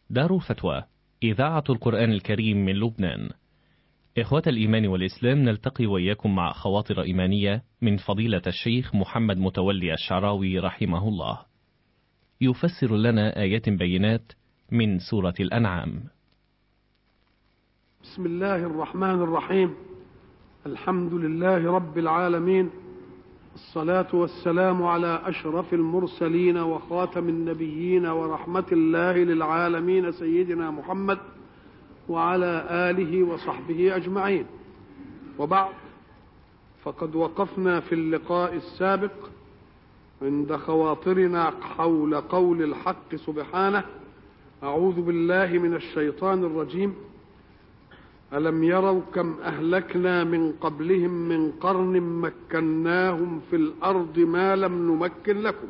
دار الفتوى إذاعة القرآن الكريم من لبنان. إخوة الإيمان والإسلام، نلتقي وإياكم مع خواطر إيمانية من فضيلة الشيخ محمد متولي الشعراوي رحمه الله، يفسر لنا آيات بينات من سورة الأنعام. بسم الله الرحمن الرحيم. الحمد لله رب العالمين، الصلاة والسلام على أشرف المرسلين وخاتم النبيين ورحمة الله للعالمين سيدنا محمد وعلى آله وصحبه أجمعين. وبعد، فقد وقفنا في اللقاء السابق عند خواطرنا حول قول الحق سبحانه: أعوذ بالله من الشيطان الرجيم: ألم يروا كم أهلكنا من قبلهم من قرن مكناهم في الأرض ما لم نمكن لكم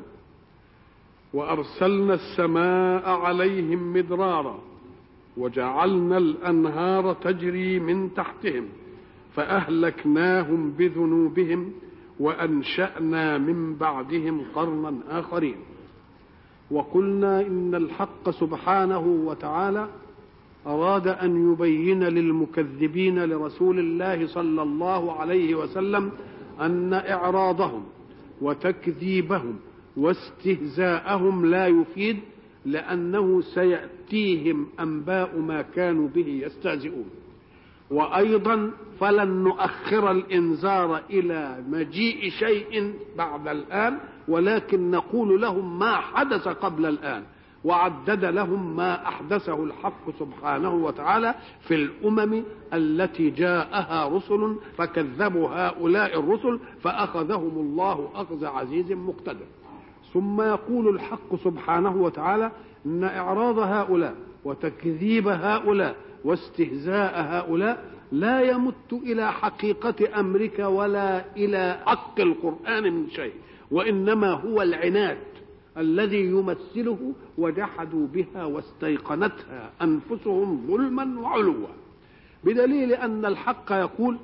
وأرسلنا السماء عليهم مدرارا وجعلنا الأنهار تجري من تحتهم فأهلكناهم بذنوبهم وأنشأنا من بعدهم قرنا آخرين. وقلنا إن الحق سبحانه وتعالى أراد أن يبين للمكذبين لرسول الله صلى الله عليه وسلم أن إعراضهم وتكذيبهم واستهزاءهم لا يفيد، لأنه سيأتيهم أنباء ما كانوا به يستهزئون. وأيضا فلن نؤخر الإنذار إلى مجيء شيء بعد الآن، ولكن نقول لهم ما حدث قبل الآن، وعدد لهم ما أحدثه الحق سبحانه وتعالى في الأمم التي جاءها رسل فكذبوا هؤلاء الرسل فأخذهم الله أخذ عزيز مقتدر. ثم يقول الحق سبحانه وتعالى إن إعراض هؤلاء وتكذيب هؤلاء واستهزاء هؤلاء لا يمت إلى حقيقة أمرك ولا إلى حق القرآن من شيء، وإنما هو العناد الذي يمثله وجحدوا بها واستيقنتها أنفسهم ظلما وعلوا، بدليل أن الحق يقول: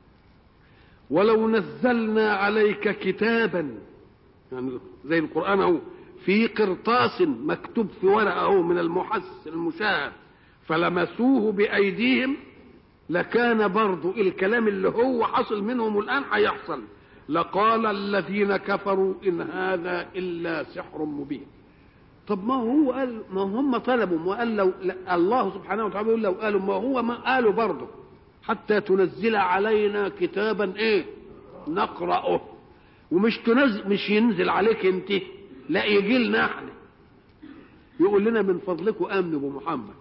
ولو نزلنا عليك كتابا، يعني زي القرآن هو في قرطاس مكتوب في ورقه من المحس المشاهد فلمسوه بأيديهم، لكان برضو الكلام اللي هو حصل منهم الآن هيحصل، لقال الذين كفروا إن هذا إلا سحر مبين. طب ما هو قال، ما هم طلبوا وقال لو الله سبحانه وتعالى يقول لو قالوا، ما هو ما قالوا برضه حتى تنزل علينا كتابا ايه نقرأه، ومش تنزل، مش ينزل عليك انت، لا يجي لنا احنا يقول لنا من فضلكم امنوا بمحمد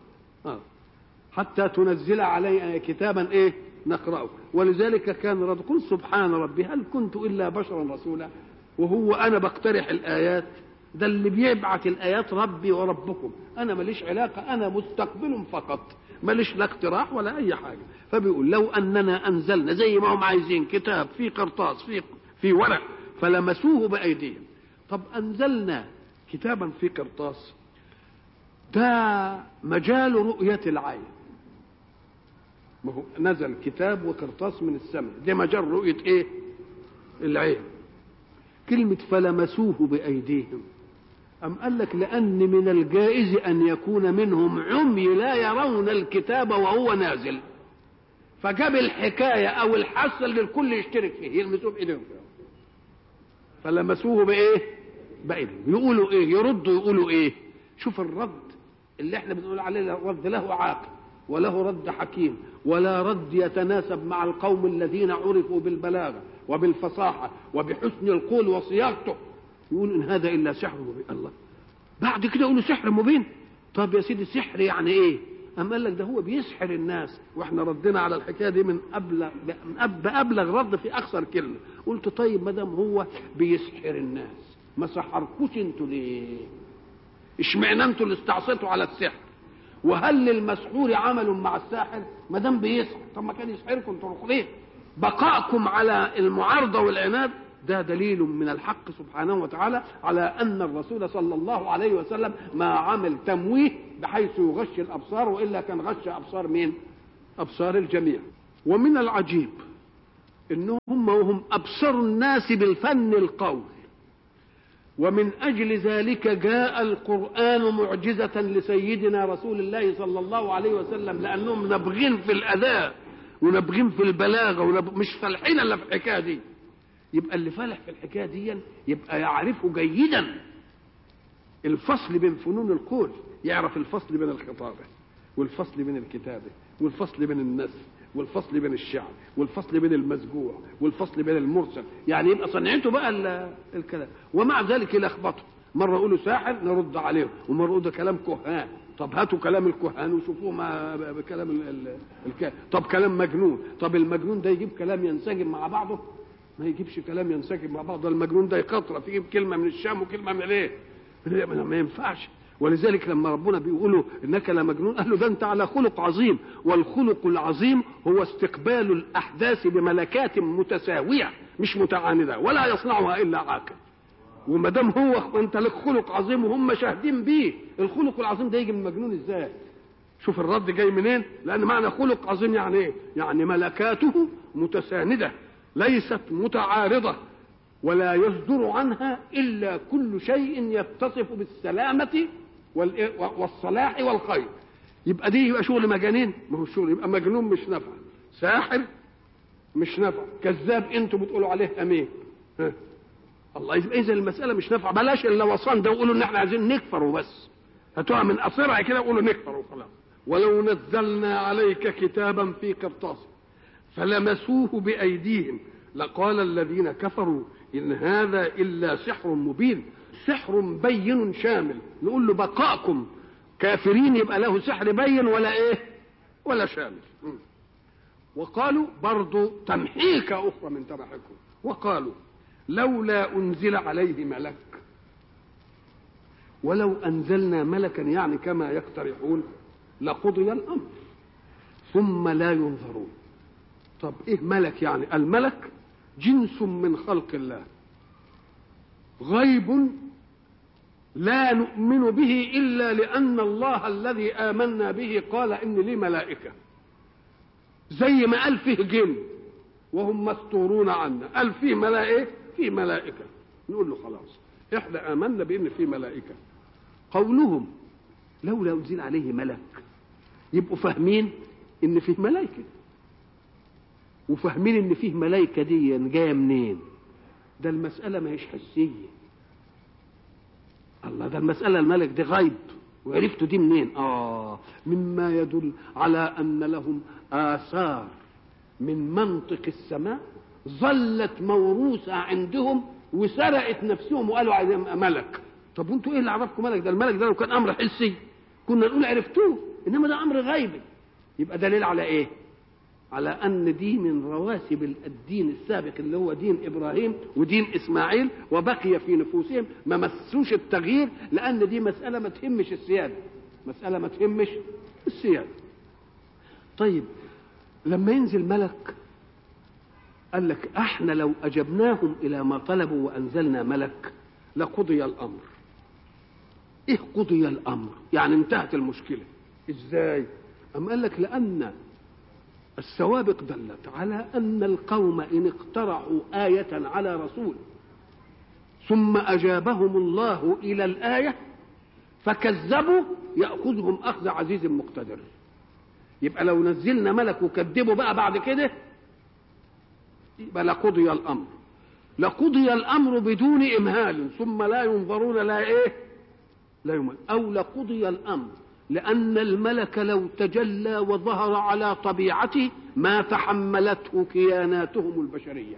حتى تنزل علينا كتابا ايه نقرأه. ولذلك كان رد قل سبحان ربي هل كنت إلا بشرا رسولا، وهو أنا بقترح الآيات، ده اللي بيبعت الآيات ربي وربكم، أنا ماليش علاقة، أنا مستقبل فقط، ماليش لا اقتراح ولا أي حاجة. فبيقول لو أننا أنزلنا زي ما هم عايزين كتاب في قرطاس في ورق فلمسوه بأيديهم. طب أنزلنا كتابا في قرطاس، ده مجال رؤية العين، ما هو نزل كتاب وقرطاس من السماء، ده مجال رؤية ايه العين. كلمة فلمسوه بأيديهم أم قال لك لأن من الجائز أن يكون منهم عمي لا يرون الكتاب وهو نازل، فجاب الحكاية أو الحصة اللي الكل يشترك فيه يلمسوه بإيديهم، فلمسوه بإيه بأيديهم. يقولوا إيه؟ يردوا يقولوا إيه؟ شوف الرد اللي احنا بنقول عليه رد له عاقل وله رد حكيم، ولا رد يتناسب مع القوم الذين عرفوا بالبلاغة وبالفصاحة وبحسن القول وصياغته. يقول إن هذا إلا سحر مبين. الله، بعد كده يقولوا سحر مبين. طب يا سيدي السحر يعني إيه؟ أما قال لك ده هو بيسحر الناس، وإحنا ردنا على الحكاية دي من أبلغ رد في أكثر كلمة. قلت طيب ما دام هو بيسحر الناس ما سحركوش انتوا ليه؟ اشمعنى انتوا اللي استعصيتوا على السحر؟ وهل للمسحور عمل مع الساحر؟ ما دام بيسحر طب ما كان يسحركم انتوا ليه؟ بقائكم على المعارضه والعناد ده دليل من الحق سبحانه وتعالى على ان الرسول صلى الله عليه وسلم ما عمل تمويه بحيث يغش الابصار، والا كان غش ابصار مين؟ ابصار الجميع. ومن العجيب انهم وهم ابصر الناس بالفن القول ومن أجل ذلك جاء القرآن معجزة لسيدنا رسول الله صلى الله عليه وسلم، لأنهم نابغين في الأداء ونابغين في البلاغة مش فالحين إلا في الحكاية دي. يبقى اللي فالح في الحكاية دي يبقى يعرفه جيدا الفصل بين فنون القول، يعرف الفصل بين الخطابة والفصل بين الكتابة والفصل بين النثر والفصل بين الشعر والفصل بين المسجوع والفصل بين المرسل، يعني يبقى صنعته بقى الكلام. ومع ذلك يلخبطوا، مرة يقولوا ساحر نرد عليهم، ومرة يقولوا ده كلام كهان، طب هاتوا كلام الكهان وشوفوه مع بكلام الكهان. طب كلام مجنون، طب المجنون ده يجيب كلام ينسجم مع بعضه؟ ما يجيبش كلام ينسجم مع بعضه. المجنون ده يقطرف، يجيب كلمة من الشام وكلمة من ايه، ما ينفعش. ولذلك لما ربنا بيقولوا انك لمجنون، قال له ده انت على خلق عظيم. والخلق العظيم هو استقبال الاحداث بملكات متساويه مش متعانده، ولا يصنعها الا عاقل. وما دام هو انت لك خلق عظيم وهم شاهدين بيه، الخلق العظيم ده يجي من مجنون ازاي؟ شوف الرد جاي منين. لان معنى خلق عظيم يعني ايه؟ يعني ملكاته متسانده ليست متعارضه، ولا يصدر عنها الا كل شيء يتصف بالسلامه والصلاح والخير. يبقى دي يبقى شغل مجانين؟ ما هو الشغل يبقى مجنون مش نافع، ساحر مش نافع، كذاب انتوا بتقولوا عليه امين. الله، اذا المساله مش نافعه. بلاش الا وصان ده وقولوا ان احنا عايزين نكفر وبس، هاتوها من قصيرها كده وقولوا نكفر وخلاص. ولو نزلنا عليك كتابا في قرطاس فلمسوه بايديهم لقال الذين كفروا ان هذا الا سحر مبين. سحر بين شامل، نقول له بقاءكم كافرين يبقى له سحر بين ولا ايه ولا شامل. وقالوا برضو تمحيكة اخرى من تمحكم، وقالوا لولا انزل عليه ملك، ولو انزلنا ملكا يعني كما يقترحون لقضي الامر ثم لا ينظرون. طب ايه ملك؟ يعني الملك جنس من خلق الله، غيب لا نؤمن به إلا لأن الله الذي آمنا به قال إن لي ملائكة، زي ما قال فيه جن وهم مستورون عنا، قال فيه ملائكة، فيه ملائكة، نقول له خلاص إحنا آمنا بإن فيه ملائكة. قولهم لولا أنزل عليه ملك، يبقوا فاهمين إن فيه ملائكة، وفاهمين إن فيه ملائكة دي جاية منين. ده المسألة ما هيش حسية. الله، ده المسألة الملك دي غيب، وعرفتوا دي منين؟ مما يدل على أن لهم آثار من منطق السماء ظلت موروثة عندهم وسرقت نفسهم وقالوا عايزين ملك. طب وانتوا ايه اللي عرفكم ملك؟ ده الملك ده لو كان أمر حسي كنا نقول عرفتوه، إنما ده أمر غيبي. يبقى دليل على إيه؟ على أن دي من رواسب الدين السابق اللي هو دين إبراهيم ودين إسماعيل، وبقي في نفوسهم ما مسوش التغيير، لأن دي مسألة ما تهمش السيادة، مسألة ما تهمش السيادة. طيب لما ينزل ملك قال لك احنا لو أجبناهم إلى ما طلبوا وأنزلنا ملك لقضي الأمر. إيه قضي الأمر؟ يعني انتهت المشكلة. إزاي؟ أم قال لك لأن السوابق دلت على أن القوم إن اقترعوا آية على رسول ثم أجابهم الله إلى الآية فكذبوا يأخذهم أخذ عزيز مقتدر. يبقى لو نزلنا ملك وكذبوا بقى بعد كده يبقى لقضي الأمر. لقضي الأمر بدون إمهال ثم لا ينظرون لا إيه لا يمهل، أو لقضي الأمر لأن الملك لو تجلى وظهر على طبيعته ما تحملته كياناتهم البشرية.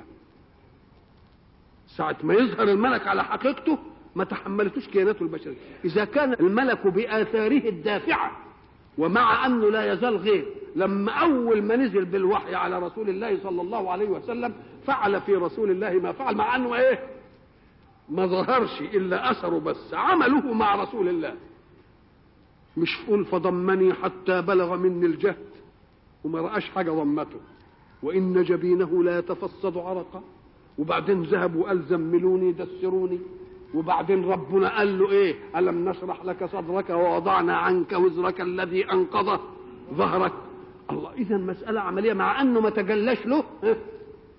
ساعة ما يظهر الملك على حقيقته ما تحملتوش كياناته البشرية. إذا كان الملك بآثاره الدافعة ومع أنه لا يزال غير، لما أول ما نزل بالوحي على رسول الله صلى الله عليه وسلم فعل في رسول الله ما فعل، مع أنه إيه ما ظهرش إلا أثره بس، عمله مع رسول الله. مش قول فضمني حتى بلغ مني الجهد وما رأش حاجة ضمته، وإن جبينه لا يتفصد عرقا، وبعدين ذهب وقال زملوني دسروني، وبعدين ربنا قال له ايه ألم نشرح لك صدرك ووضعنا عنك وزرك الذي أنقض ظهرك. الله، إذا مسألة عملية مع أنه ما تجلاش له